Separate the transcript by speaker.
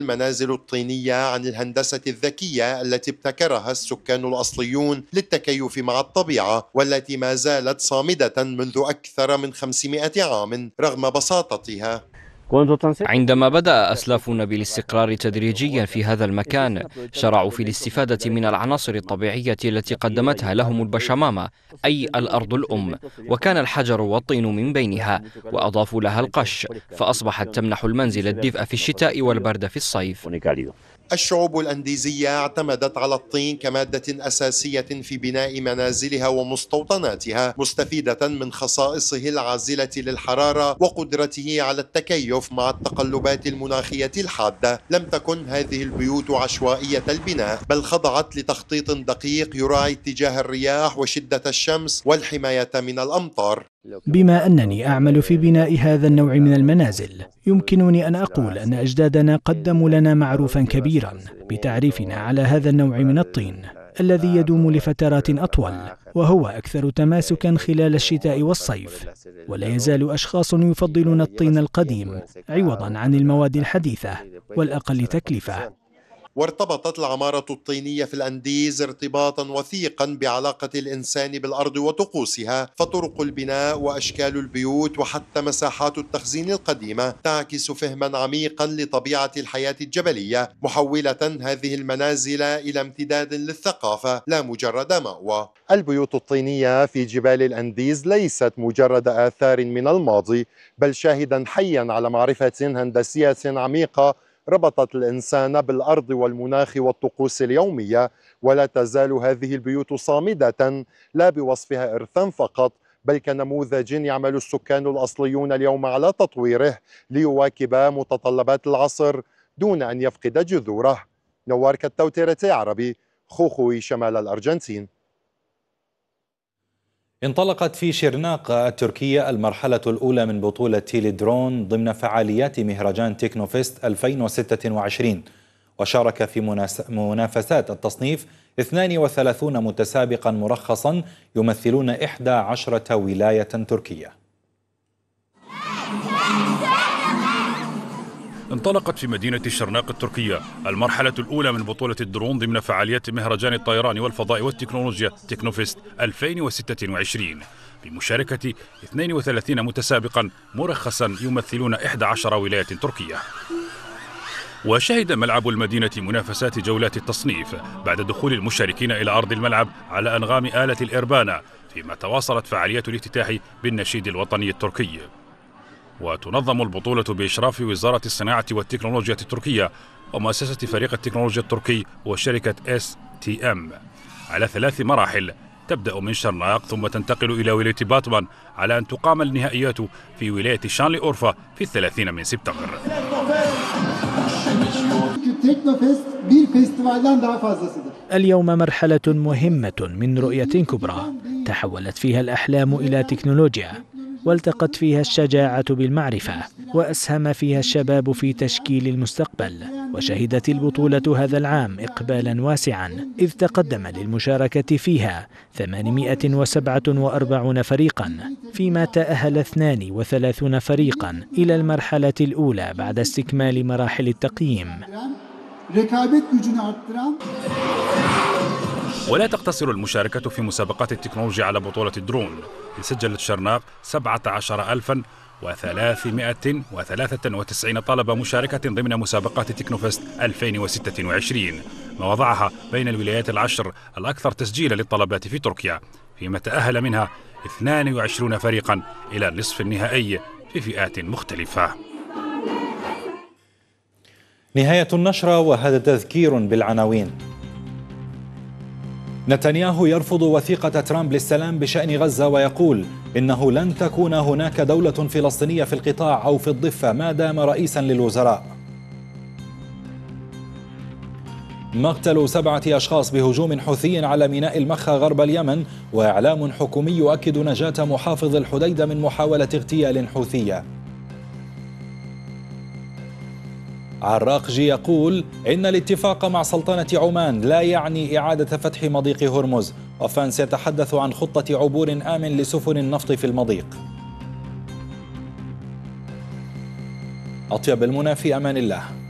Speaker 1: المنازل الطينية عن الهندسة الذكية التي ابتكرها السكان الأصليون للتكيف مع الطبيعة، والتي ما زالت صامدة منذ أكثر من 500 عام رغم بساطتها.
Speaker 2: عندما بدأ أسلافنا بالاستقرار تدريجيا في هذا المكان، شرعوا في الاستفادة من العناصر الطبيعية التي قدمتها لهم البشمامة، أي الأرض الأم، وكان الحجر والطين من بينها، وأضافوا لها القش، فأصبحت تمنح المنزل الدفء في الشتاء والبرد في الصيف.
Speaker 1: الشعوب الأنديزية اعتمدت على الطين كمادة أساسية في بناء منازلها ومستوطناتها، مستفيدة من خصائصه العازلة للحرارة وقدرته على التكيف مع التقلبات المناخية الحادة. لم تكن هذه البيوت عشوائية البناء، بل خضعت لتخطيط دقيق يراعي اتجاه الرياح وشدة الشمس والحماية من الأمطار.
Speaker 3: بما أنني أعمل في بناء هذا النوع من المنازل، يمكنني أن أقول أن أجدادنا قدموا لنا معروفا كبيرا بتعريفنا على هذا النوع من الطين الذي يدوم لفترات أطول، وهو أكثر تماسكا خلال الشتاء والصيف. ولا يزال أشخاص يفضلون الطين القديم عوضا عن المواد الحديثة والأقل تكلفة.
Speaker 1: وارتبطت العمارة الطينية في الأنديز ارتباطا وثيقا بعلاقة الإنسان بالأرض وطقوسها، فطرق البناء وأشكال البيوت وحتى مساحات التخزين القديمة تعكس فهما عميقا لطبيعة الحياة الجبلية، محولة هذه المنازل إلى امتداد للثقافة لا مجرد مأوى. البيوت الطينية في جبال الأنديز ليست مجرد آثار من الماضي، بل شاهدا حيا على معرفة هندسية عميقة ربطت الإنسان بالأرض والمناخ والطقوس اليومية. ولا تزال هذه البيوت صامدة لا بوصفها إرثا فقط، بل كنموذج يعمل السكان الأصليون اليوم على تطويره ليواكب متطلبات العصر دون أن يفقد جذوره. نوار كالتوتيرتي عربي، خوخوي، شمال الأرجنتين.
Speaker 4: انطلقت في شرناق التركية المرحلة الأولى من بطولة تيليدرون ضمن فعاليات مهرجان تكنوفيست 2026، وشارك في منافسات التصنيف 32 متسابقا مرخصا يمثلون 11 ولاية تركية.
Speaker 5: انطلقت في مدينة شرناق التركية المرحلة الأولى من بطولة الدرون ضمن فعاليات مهرجان الطيران والفضاء والتكنولوجيا تكنوفيست 2026 بمشاركة 32 متسابقا مرخصا يمثلون 11 ولاية تركية. وشهد ملعب المدينة منافسات جولات التصنيف بعد دخول المشاركين إلى أرض الملعب على أنغام آلة الإربانا، فيما تواصلت فعاليات الافتتاح بالنشيد الوطني التركي. وتنظم البطولة بإشراف وزارة الصناعة والتكنولوجيا التركية ومؤسسة فريق التكنولوجيا التركي وشركة STM على 3 مراحل، تبدأ من شرناق ثم تنتقل إلى ولاية باتمان، على أن تقام النهائيات في ولاية شانلي أورفا في 30 من سبتمبر.
Speaker 3: اليوم مرحلة مهمة من رؤية كبرى تحولت فيها الأحلام إلى تكنولوجيا، والتقت فيها الشجاعة بالمعرفة، وأسهم فيها الشباب في تشكيل المستقبل. وشهدت البطولة هذا العام إقبالا واسعا، إذ تقدم للمشاركة فيها 847 فريقا، فيما تأهل 32 فريقا إلى المرحلة الأولى بعد استكمال مراحل التقييم.
Speaker 5: ولا تقتصر المشاركة في مسابقات التكنولوجيا على بطولة الدرون، سجلت شرناق 17393 طلبة مشاركة ضمن مسابقات تكنوفيست 2026، ما وضعها بين الولايات العشر الأكثر تسجيلا للطلبات في تركيا، فيما تأهل منها 22 فريقا إلى النصف النهائي في فئات مختلفة.
Speaker 4: نهاية النشرة، وهذا تذكير بالعناوين. نتنياهو يرفض وثيقة ترامب للسلام بشأن غزة، ويقول إنه لن تكون هناك دولة فلسطينية في القطاع أو في الضفة ما دام رئيسا للوزراء. مقتل 7 أشخاص بهجوم حوثي على ميناء المخا غرب اليمن، وإعلام حكومي يؤكد نجاة محافظ الحديدة من محاولة اغتيال حوثية. عراقجي يقول إن الاتفاق مع سلطنة عمان لا يعني إعادة فتح مضيق هرمز، وفرانس يتحدث عن خطة عبور آمن لسفن النفط في المضيق. أطيب المنى، في أمان الله.